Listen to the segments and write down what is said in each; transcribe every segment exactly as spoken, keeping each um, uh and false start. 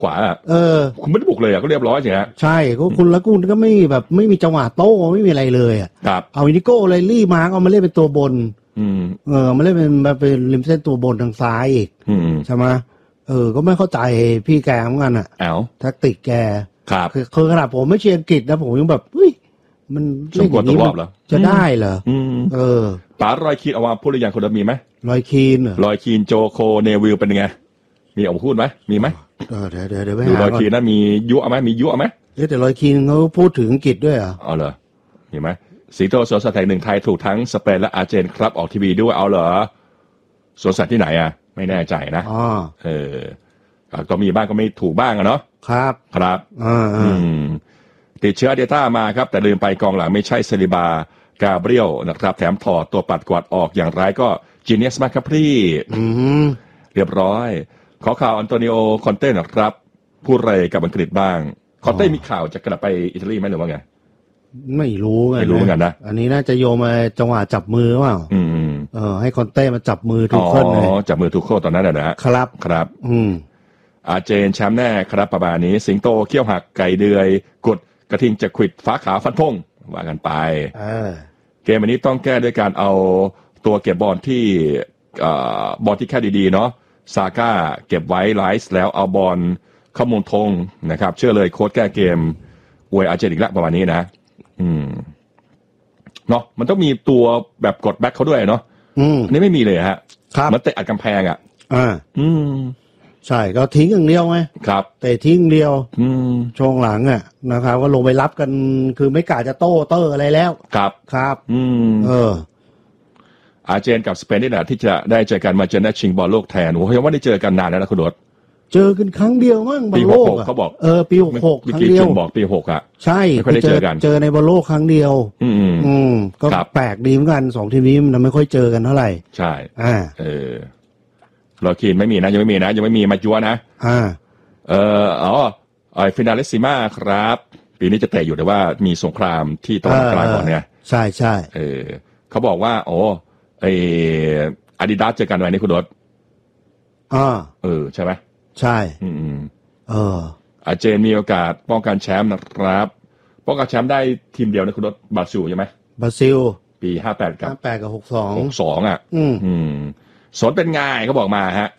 ขวาอ่ะเออคุณไม่ได้บุกเลยอ่ะก็เรียบร้อยใช่ไหมใช่ก็คุณแล้วคุณก็ไม่แบบไม่มีจังหวะโต้ไม่มีอะไรเลยอ่ะครับเอาอินิโก้เลยรี่มาร์กเอามาเล่นเป็นตัวบนอืมเออมาเล่นเป็นมาเป็นริมเส้นตัวบนทางซ้ายอีกอืมใช่ไหมเออก็ไม่เข้าใจพี่แกเหมือนกันอ่ะเอ้าแท็กติกแกครับคือคือขนาดผมไม่เชียร์อังกฤษนะผมยังแบบเฮ้ยมันเล่นอย่างนี้มันจะได้เหรอเออป๋ารอยคีนเอามาพูดหรือยังคนมีไหมรอยคีนรอยคีนโจโคเนวิลเป็นไงมีออกมาพูดไหมมีไหมเออเดี๋ยวเดี๋ยวเดี๋ยวไปหารอยคีนนะมียุไหมมียุไหมเอ๊ะแต่รอยคีนเขาพูดถึงอังกฤษด้วยเหรอเอาเหรอเห็นไหมสีโตสวนสัตว์แห่งหนึ่งไทยถูกทั้งสเปนและอาร์เจนครับออกทีวีด้วยเอาเหรอสวนสัตว์ที่ไหนอ่ะไม่แน่ใจนะอ๋อเออก็มีบ้างก็ไม่ถูกบ้างอะเนาะครับครับอ่าอืมติดเชื้อเดลต้ามาครับแต่ลืมไปกองหลังไม่ใช่เซลิบากาเบรียลนะครับแถมถอดตัวปัดกวาดออกอย่างไรก็จีเนียสมากครับพี่เรียบร้อยขอข่าวอันโตนิโอคอนเต้นะครับพูดอะไรกับอังกฤษบ้างคอนเต้มีข่าวจะกลับไปอิตาลีไหมหรือว่าไงไม่รู้ไงไม่รู้เหมือนกันนะอันนี้น่าจะโยมมาจังหวะจับมือเปล่าอืมเออให้คอนเต้มาจับมือทุกคนเลยอ๋อจับมือทุกคนตอนนั้นนะฮะครับครับอืมอาเจนแชมป์แน่ครับประมาณนี้สิงโตเขี้ยวหักไก่เดือยกดกระทิงจะขวิดฟ้าขาวฟันพงว่ากันไปเกมวันนี้ต้องแก้ด้วยการเอาตัวเก็บบอลที่บอลที่แค่ดีๆเนาะซาก้าเก็บไว้ไลซ์แล้วเอาบอลเข้ามุมธงนะครับเชื่อเลยโค้ชแก้เกมอวยอาเจนอีกแล้วประมาณนี้นะอืมเนาะมันต้องมีตัวแบบกดแบ็คเขาด้วยเนาะอันนี้ไม่มีเลยฮะมันเตะอัดกำแพงอ่ะอ่าอืมใช่ก็ทิ้งอย่างเดียวไหมครับเตะทิ้งเดียวอืมช่วงหลังอ่ะนะครับก็ลงไปรับกันคือไม่กล้าจะโต้เตอร์อะไรแล้วครับครับอืมเอออาร์เจนกับสเปนนี่แหละที่จะได้เจอกันมาเจอได้ชิงบอลโลกแทนโอ้โหยังไม่ได้เจอกันนานแล้วนะคุณโดดเจอกันครั้งเดียวมั้งบอลโลกเขาบอกเออปีหกหกครั้งเดียวบอกปีหกอ่ะใช่ไม่ค่อยได้เจอกันเจอในบอลโลกครั้งเดียวอืมอืมก็แปลกดีเหมือนกันสองทีมนี้มันไม่ค่อยเจอกันเท่าไหร่ใช่อ่าเออรอคีนไม่มีนะยังไม่มีนะยังไม่มีมาจัวนะอ่าเอออ๋อไอ้ฟินาลิสซิม่าครับปีนี้จะเตะอยู่แต่ว่ามีสงครามที่ตะวันกลางก่อนเนี่ยใช่ใช่เออเขาบอกว่าโอ้ไออาดิดาสเจอกันวันนี้คุณโดดอ่าเออใช่ไหมใช่อืมเอออาเจนมีโอกาสป้องกันแชมป์นะครับป้องกันแชมป์ได้ทีมเดียวนะคุณโดดบราซิลใช่ไหมบราซิลปีห้าแปดกับห้าแปดกับหกสองหกสองอ่ะอืมอืมสนเป็นไงเขาบอกมาฮะ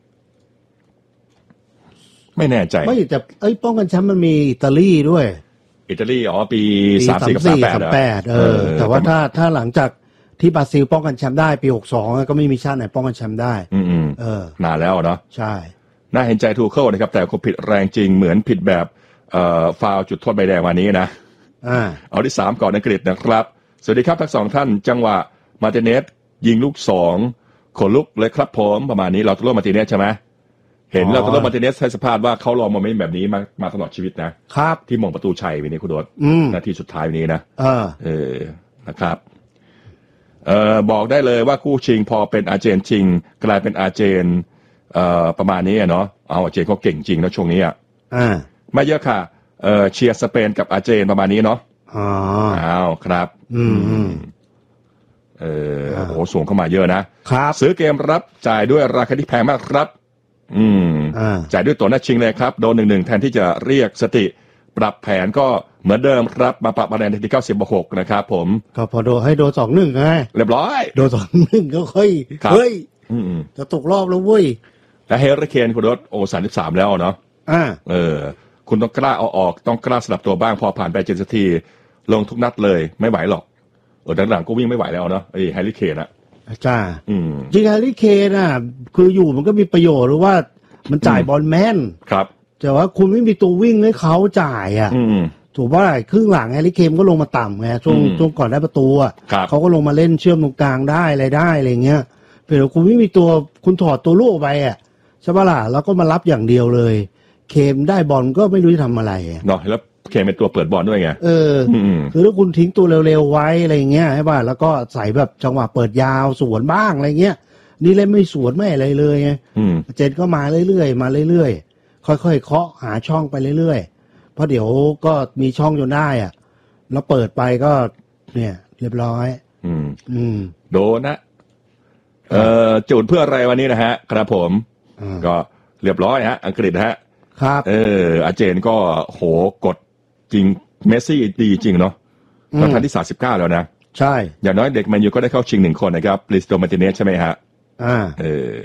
ไม่แน่ใจไม่แต่เอ้ยป้องกันแชมป์มันมีอิตาลีด้วยอิตาลีอ๋อปีสามสี่กับสามแปดสามแปดเออแต่ว่าถ้าถ้าหลังจากที่บราซิลป้องกันแชมป์ได้ปีหกสองก็ไม่มีชาติไหนป้องกันแชมป์ได้อืมเออนานแล้วเนาะใช่น่าเห็นใจทูเคิลนะครับแต่คนผิดแรงจริงเหมือนผิดแบบเอ่อฟาวจุดโทษใบแดงวันนี้นะอ่าเอาที่สามก่อนอังกฤษนะครับสวัสดีครับทั้งสองท่านจังหวะมาร์ติเนสยิงลูกสองขนลุกเลยครับผมประมาณนี้เราตัวมาร์ติเนสใช่ไหมเห็นเราตัวมาร์ติเนสให้สัมภาษณ์ว่าเขารอโมเมนต์แบบนี้มามาตลอดชีวิตนะครับที่มองประตูชัยวันนี้คุณโดดนาทีสุดท้ายวันนี้นะเออเออนะครับเอ่อบอกได้เลยว่าคู่ชิงพอเป็นอาร์เจนชิงกลายเป็นอาร์เจนเอ่อประมาณนี้เนาะเอาอาร์เจนเขาเก่งจริงนะช่วงนี้อ่ะอ่าไม่เยอะค่ะเอ่อเชียร์สเปนกับอาร์เจนประมาณนี้เนาะอ๋ออ้าวครับอืมเออโอ้โหสูงเข้ามาเยอะนะครับซื้อเกมรับจ่ายด้วยราคาที่แพงมากครับอืมจ่ายด้วยตัวนัดชิงเลยครับโดนหนึ่งหนึ่งแทนที่จะเรียกสติปรับแผนก็เหมือนเดิมครับมาปรับคะแนนที่เก้าสิบหกนะครับผมก็พอโดนให้โดนสองหนึ่งไงเรียบร้อยโดนสองหนึ่งก็ค่อยเฮ้ยจะตกรอบแล้วเว้ยแล้วเฮริเคนคุณรถโอสามสิบสามแล้วเนาะอ่าเออคุณต้องกล้าเอาออกต้องกล้าสลับตัวบ้างพอผ่านไปเจ็ดนาทีลงทุกนัดเลยไม่ไหวหรอกเออหลังๆก็วิ่งไม่ไหวแล้วเนาะไอ้เฮริเคนอะจ้าอืมจริงเฮริเคนอ่ะคืออยู่มันก็มีประโยชน์หรือว่ามันจ่ายบอลแม่นครับแต่ว่าคุณไม่มีตัววิ่งให้เขาจ่ายอ่ะถูกว่าครึ่งหลังแฮร์รี่เคนก็ลงมาต่ำไงช่วงช่วงก่อนได้ประตูอ่ะเขาก็ลงมาเล่นเชื่อมตรงกลางได้อะไรได้อะไรเงี้ยเผื่อคุณไม่มีตัวคุณถอดตัวลูกไปอ่ะใช่ป่ะล่ะแล้วก็มารับอย่างเดียวเลยเคมได้บอลก็ไม่รู้จะทำอะไรเนาะแล้วเคมเป็นตัวเปิดบอลด้วยไงเออคือถ้าคุณทิ้งตัวเร็วๆไว้อะไรเงี้ยใช่ป่ะแล้วก็ใส่แบบจังหวะเปิดยาวสวนบ้างอะไรเงี้ยนี่เล่นไม่สวนไม่อะไรเลยไงเจนก็มาเรื่อยๆมาเรื่อยๆค่อยๆเคาะหาช่องไปเรื่อยๆเพราะเดี๋ยวก็มีช่องจนได้อ่ะแล้วเปิดไปก็เนี่ยเรียบร้อยอืมอืมโดนนะเอ่อจูดเพื่ออะไรวันนี้นะฮะครับผมก็เรียบร้อยฮะอังกฤษฮะครับเอออาร์เจนก็โหกดจริงเมสซี่ดีจริงเนาะตอนทันที่สามสิบเก้าแล้วนะใช่อย่างน้อยเด็กแมนยูก็ได้เข้าชิงหนึ่งคนนะครับลิสโตมาร์ติเนสใช่ไหมฮะอ่าเออ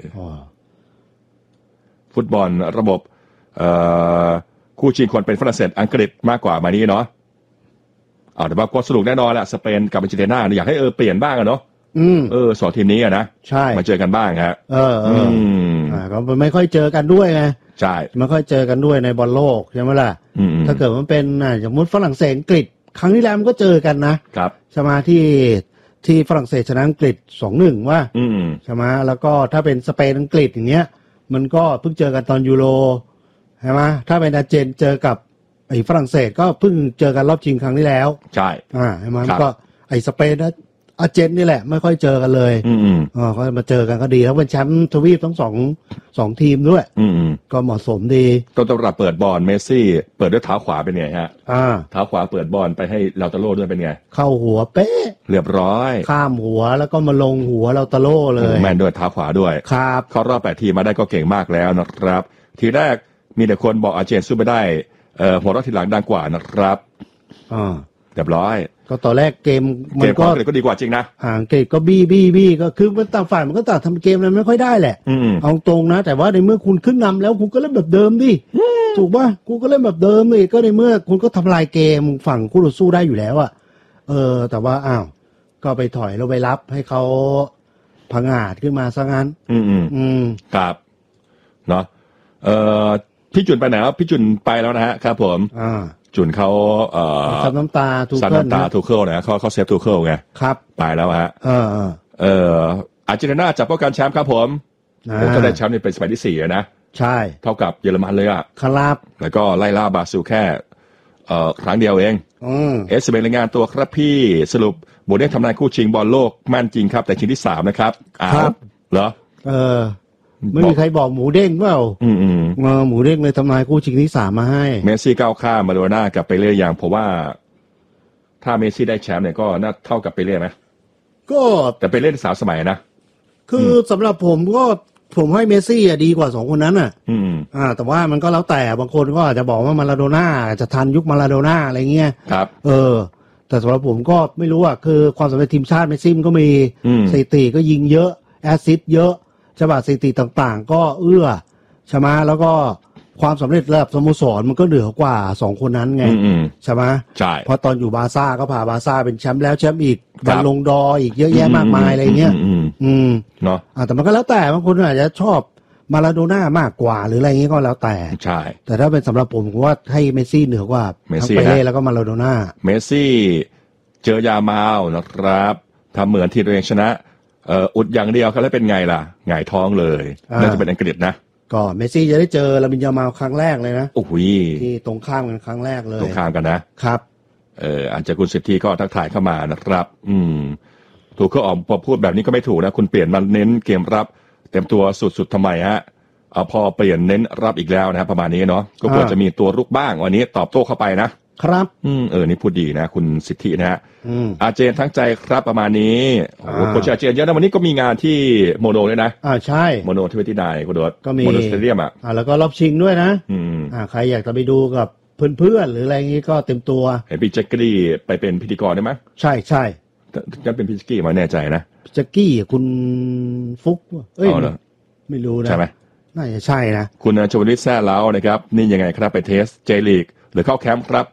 ฟุตบอลระบบเอ่อคู่ชิงคนเป็นฝรั่งเศสอังกฤษมากกว่ามานี้เนาะอ่าแต่ว่าก็สนุกแน่นอนแหละสเปนกับอาร์เจนตินาอยากให้เออเปลี่ยนบ้างอะเนาะเออสองทีมนี้อะนะใช่มาเจอกันบ้างฮะเออเอออ่าก็ไม่ค่อยเจอกันด้วยไงใช่ไม่ค่อยเจอกันด้วยในบอลโลกใช่ไหมล่ะถ้าเกิดมันเป็นอ่าสมมติฝรั่งเศสอังกฤษครั้งที่แล้วมันก็เจอกันนะครับใช่ไหมที่ที่ฝรั่งเศสชนะอังกฤษ สองหนึ่ง ว่าใช่ไหมแล้วก็ถ้าเป็นสเปนอังกฤษอย่างเงี้ยมันก็เพิ่งเจอกันตอนยูโรใช่ไหมถ้าเป็นอาร์เจนเจอกับไอ้ฝรั่งเศสก็เพิ่งเจอกันรอบชิงครั้งที่แล้วใช่อ่าใช่ไหมก็ไอ้สเปนนะอาร์เจนนี่แหละไม่ค่อยเจอกันเลยอืมอ๋อเขามาเจอกันก็ดีแล้วเป็นแชมป์ทวีปทั้งสองสองทีมด้วยอืมก็เหมาะสมดีต้นตำรับเปิดบอลเมสซี่เปิดด้วยเท้าขวาเป็นไงฮะอ่าเท้าขวาเปิดบอลไปให้ลาตาโร่ด้วยเป็นไงเข้าหัวเป๊ะเรียบร้อยข้ามหัวแล้วก็มาลงหัวลาตาโร่เลยแม่นด้วยเท้าขวาด้วยครับเข้ารอบแปดทีมมาได้ก็เก่งมากแล้วนะครับทีแรกมีแต่คนบอกอาร์เจนสู้ไม่ได้เอ่อหัวเราะทีหลังดังกว่านะครับอ่าเรียบร้อยก็ตอนแรกเกมมันก็ก็ดีกว่าจริงนะห่างเกมก็บี้บี้บี้ก็คือมันต่างฝ่ายมันก็ต่างทำเกมอะไรไม่ค่อยได้แหละเอาตรงนะแต่ว่าในเมื่อคุณขึ้นนำแล้วคุณก็เล่นแบบเดิมดิถูกป่ะคุณก็เล่นแบบเดิมเลยก็ในเมื่อคุณก็ทำลายเกมฝั่งคู่ต่อสู้ได้อยู่แล้วอ่ะเออแต่ว่าอ้าวก็ไปถอยแล้วไปรับให้เขาพังอาจขึ้นมาซะงั้นอืมอืมอืมครับเนาะเอ่อพี่จุนไปไหนครับพี่จุนไปแล้วนะฮะครับผมอ่าจุนเขาเอ่อซับน้ำตาทูเคิลซับน้ำตาทูเคิลนะเขาเขาเซฟทูเคิลไงครับไปแล้วฮะเออเอออาร์เจนตินาจับป้องกันแชมป์ครับผมโอ้ถ้าได้แชมป์นี่เป็นสมัยที่สี่นะใช่เท่ากับเยอรมันเลยอ่ะครับแล้วก็ไล่ล่าบราซิลแค่เอ่อครั้งเดียวเองอืมเอสเบนรายงานตัวครับพี่สรุปโบเด้ทำนายคู่ชิงบอลโลกแม่นจริงครับแต่ชิงที่สามนะครับอ้าวเหรอเออไม่มีใครบอกหมูเด้งเปล่าอืมอืมหมูเด้งเลยทำนายคู่ชิงที่สามมาให้เมสซี่ก้าวข้ามมาโดน่ากับไปเล่อย่างเพราะว่าถ้าเมสซี่ได้แชมป์เนี่ยก็น่าเท่ากับไปเล่ไหมก็แต่ไปเล่นสามสมัยนะคือสำหรับผมก็ผมให้เมสซี่อ่ะดีกว่าสองคนนั้นอ่ะอืมอ่าแต่ว่ามันก็แล้วแต่บางคนก็อาจจะบอกว่ามาราโดน่าจะทันยุคมาราโดน่าอะไรเงี้ยครับเออแต่สำหรับผมก็ไม่รู้อ่ะคือความสำเร็จทีมชาติเมสซี่มันก็มีสถิติก็ยิงเยอะแอสซิสต์เยอะฉบับสถิติต่างๆก็เอื้อใช่ไหมแล้วก็ความสำเร็จระดับสโมสรมันก็เหนือกว่าสองคนนั้นไงใช่ไหมใช่เพราะตอนอยู่บาร์ซ่าก็พาบาร์ซ่าเป็นแชมป์แล้วแชมป์อีกบอลลงดออีกเยอะแยะมากมายอะไรเงี้ยอืมเนาะแต่มันก็แล้วแต่บางคนอาจจะชอบมาราโดน่ามากกว่าหรืออะไรเงี้ยก็แล้วแต่ใช่แต่ถ้าเป็นสำหรับผมผมว่าให้เมสซี่เหนือกว่าทั้งเปเล่แล้วก็มาราโดน่าเมสซี่เจอยามาวนะครับทำเหมือนที่ตัวเองชนะเอ่ออุดอย่างเดียวครับแล้วเป็นไงล่ะหงายท้องเลยน่าจะเป็นอังกฤษนะก็เมสซี่จะได้เจอลามินยามาลครั้งแรกเลยนะโอ้โหที่ตรงข้ามกันครั้งแรกเลยตรงข้ามกันนะครับเอออาจจะคุณสิทธิก็ทักทายเข้ามานะครับอืมถูกเขาออกพอพูดแบบนี้ก็ไม่ถูกนะคุณเปลี่ยนมาเน้นเกมรับเต็มตัวสุดๆทำไมฮะเอาพอเปลี่ยนเน้นรับอีกแล้วนะประมาณนี้เนาะก็ควรจะมีตัวรุกบ้างวันนี้ตอบโต้เข้าไปนะครับอืมเออนี่พูดดีนะคุณสิทธินะฮะอาเจนทั้งใจครับประมาณนี้โอ้โหโคชอาเจนเยอะนะวันนี้ก็มีงานที่โมโนเลยนะอ่าใช่โมโนที่เวทีนายคุณโดดก็มีโมโนสเตเดียมอ่ะอ่าแล้วก็รอบชิงด้วยนะอืมอ่าใครอยากจะไปดูกับเพื่อนๆหรืออะไรงี้ก็เต็มตัวเห็นพี่แจ็คกี้ไปเป็นพิธีกรได้ไหมใช่ใช่จะเป็นพี่แจ็คกี้มาแน่ใจนะพี่แจ็คกี้คุณฟุกเอ้ยไม่รู้นะใช่ไหมน่าจะใช่นะคุณชวลิตแซ่เล้านะครับนี่ยังไงครับไปเทสเจลีกหรือเข้าแคมป์ครับ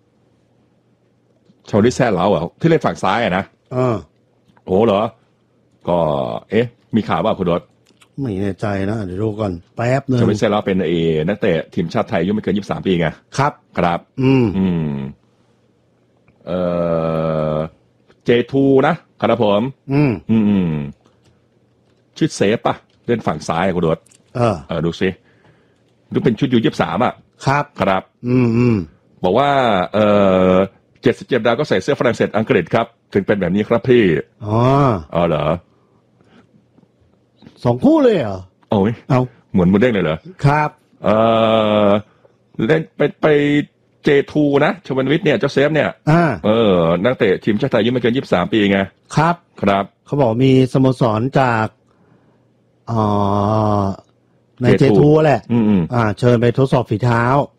ชาวลิแซ่เล้าอ่ะที่เล่นฝั่งซ้ายอ่ะนะอ่าโอ้เหรอก็เอ๊ะมีข่าวว่าคุณรถไม่แน่ใจนะเดี๋ยวดูก่อนแป๊บนึงชาวลิแซ่เล้าเป็นเอนักเตะทีมชาติไทยอายุไม่เกินยี่สิบสามปีไงครับครับอืมอืมเอ่อเจทูนะครับผมอืมอืมชุดเซฟป่ะเล่นฝั่งซ้ายคุณรถเออเออดูสิดูเป็นชุดอยู่ยี่สิบสามอ่ะครับครับอืมอืมบอกว่าเอ่อเจ็ดสิบเจ็ดดาวก็ใส่เสื้อฝรั่งเศสอังกฤษครับถึงเป็นแบบนี้ครับพี่อ๋ออ๋อเหรอสองคู่เลยเหรอโอ้ยเอาเหมือนมูเด้งเลยเหรอครับเอ่อเล่นไปไปเจทูนะชวันวิทย์เนี่ยเจ้าเซฟเนี่ยอ่าเออนักเตะทีมชาติไทยอายุไม่เกินยี่สิบสามปีไงครับครับเขาบอกมีสโมสรจากอ๋อในเจทูแหละอ่าเชิญไปทดสอบฝีเท้า